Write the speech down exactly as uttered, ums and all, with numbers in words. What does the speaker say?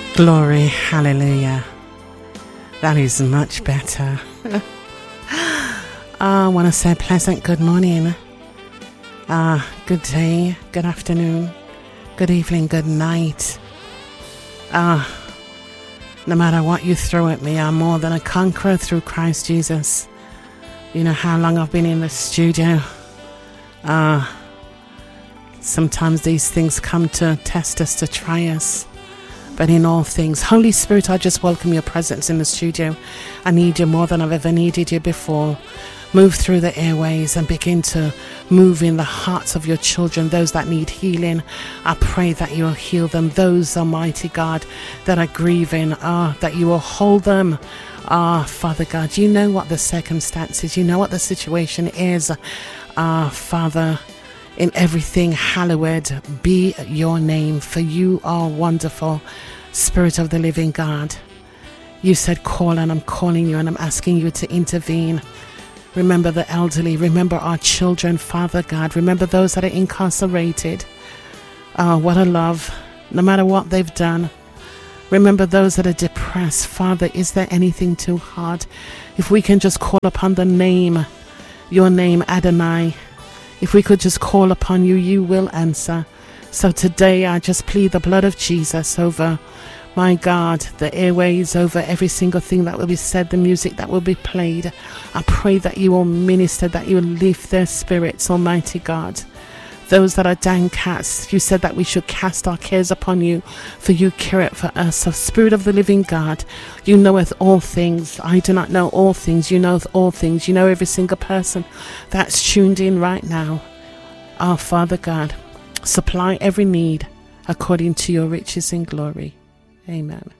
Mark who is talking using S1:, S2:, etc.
S1: Glory, hallelujah. That is much better. I want to say pleasant good morning, uh, good day, good afternoon, good evening, good night. Uh, no matter what you throw at me, I'm more than a conqueror through Christ Jesus. You know how long I've been in the studio. Uh, sometimes these things come to test us, to try us. But in all things, Holy Spirit, I just welcome your presence in the studio. I need you more than I've ever needed you before. Move through the airways and begin to move in the hearts of your children, those that need healing. I pray that you will heal them. Those, Almighty God, that are grieving, ah, that you will hold them. Ah, Father God, you know what the circumstances, you know what the situation is. Ah, Father, in everything, hallowed be your name, for you are wonderful, Spirit of the living God. You said call, and I'm calling you, and I'm asking you to intervene. Remember the elderly, remember our children, Father God. Remember those that are incarcerated. Oh, what a love, no matter what they've done. Remember those that are depressed. Father, is there anything too hard? If we can just call upon the name, your name, Adonai. If we could just call upon you, you will answer. So today I just plead the blood of Jesus over, my God, the airways, over every single thing that will be said, the music that will be played. I pray that you will minister, that you will lift their spirits, Almighty God. Those that are downcast, you said that we should cast our cares upon you, for you care it for us. So Spirit of the living God, you knoweth all things. I do not know all things. You know all things. You know every single person that's tuned in right now. Our Father God, supply every need according to your riches in glory. Amen.